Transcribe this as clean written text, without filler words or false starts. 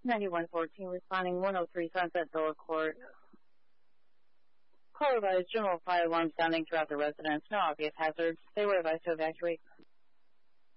9114, responding 103 Sunset Villa Court. Call advised general fire alarm sounding throughout the residence. No obvious hazards. They were advised to evacuate.